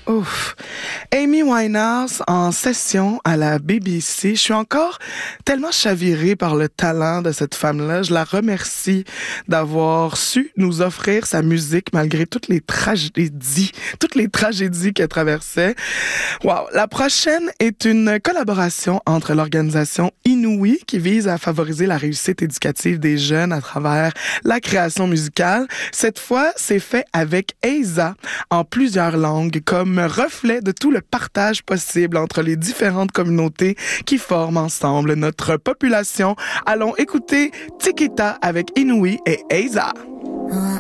Ouf. Amy Winehouse en session à la BBC. Je suis encore tellement chavirée par le talent de cette femme-là. Je la remercie d'avoir su nous offrir sa musique malgré toutes les tragédies qu'elle traversait. Wow. La prochaine est une collaboration entre l'organisation Inouï qui vise à favoriser la réussite éducative des jeunes à travers la création musicale. Cette fois, c'est fait avec Eiza en plusieurs langues comme reflet de tout le partage possible entre les différentes communautés qui forment ensemble notre population. Allons écouter Tikita avec Inouï et Eiza.